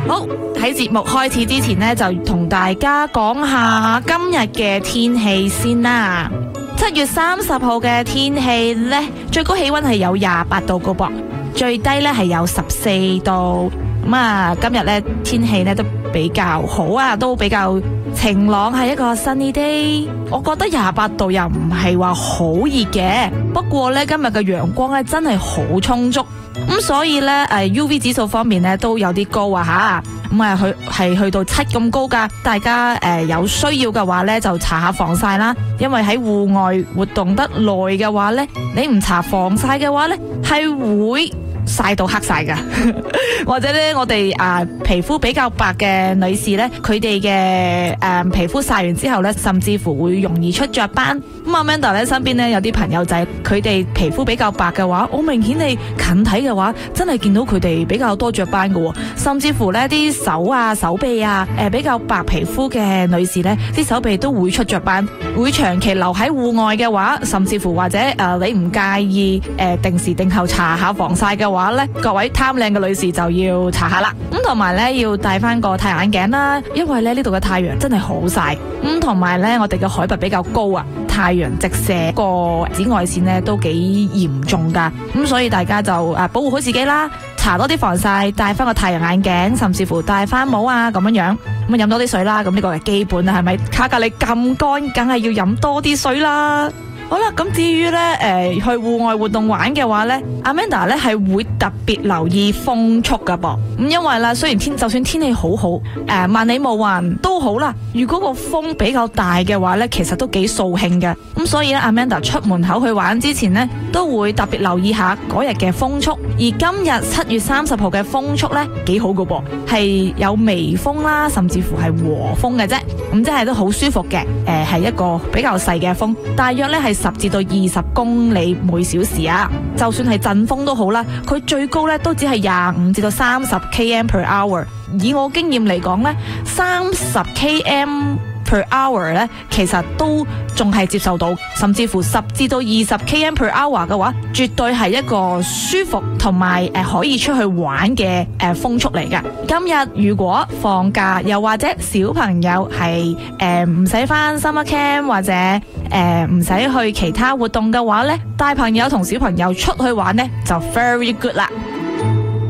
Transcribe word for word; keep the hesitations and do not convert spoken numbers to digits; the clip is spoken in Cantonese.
好，喺節目開始之前呢，就同大家講下今日嘅天氣先啦。七月三十號嘅天氣呢，最高氣溫係有廿八度噶噃，最低呢係有十四度。咁啊，今日呢天氣呢都比較好啊，都比較晴朗，係一個 sunny day。我覺得廿八度又唔係話好熱嘅，不過呢，今日嘅陽光呢真係好充足，咁所以呢，誒 U V 指數方面呢都有啲高啊吓。咁啊，佢係去到七咁高噶，大家誒、呃、有需要嘅話呢，就搽下防曬啦。因為喺戶外活動得耐嘅話呢，你唔搽防曬嘅話呢，係會曬到黑晒噶。或者呢，我哋啊、呃、皮膚比較白嘅女士呢，佢哋嘅誒皮膚曬完之後呢，甚至乎會容易出雀斑。咁阿 Manda 呢身邊呢，有啲朋友仔，佢哋皮膚比較白嘅話，好明顯你近睇嘅話，真係見到佢哋比較多雀斑噶，甚至乎呢啲手啊、手臂啊，誒、呃、比較白皮膚嘅女士呢，啲手臂都會出雀斑。會長期留喺戶外嘅話，甚至乎或者誒、呃、你唔介意誒、呃、定時定候搽下防曬嘅話呢，各位貪靚嘅女士就要搽下啦。咁同埋呢，要戴翻個太陽眼鏡啦，因為咧呢度嘅太陽真係好曬。咁同埋呢，我哋嘅海拔比較高啊，太陽直射個紫外線呢都幾嚴重噶。咁所以大家就誒、呃、保護好自己啦，搽多啲防曬，戴翻個太陽眼鏡，甚至乎戴翻帽啊咁樣樣。咁啊飲多啲水啦，咁呢個係基本啦，係咪？卡隔你咁乾，梗係要飲多啲水啦。好啦，咁至於咧，誒、呃、去戶外活動玩嘅話咧，Amanda 咧係會特別留意風速噶噃。咁因為啦，雖然天就算天氣好好，誒、呃、萬里無雲都好啦，如果個風比較大嘅話咧，其實都幾掃興嘅。咁所以咧，Amanda 出門口去玩之前呢，都會特別留意下嗰日嘅風速。而今日七月三十號嘅風速咧幾好噶噃，係有微風啦，甚至乎係和風嘅啫。咁即係都好舒服嘅。誒、呃、係一個比較細嘅風，大約咧係十至到二十公里每小時啊。就算係陣風都好啦，佢最高咧都只係廿五至到三十 km per hour。以我經驗嚟講咧，三十 km per hour 咧，其實都仲係接受到，甚至乎十至到二十 km per hour 嘅話，絕對係一個舒服同埋誒可以出去玩嘅誒風速嚟噶。今日如果放假，又或者小朋友係誒唔使返 summer camp 或者誒唔使去其他活動嘅話咧，帶朋友同小朋友出去玩咧就 very good 啦。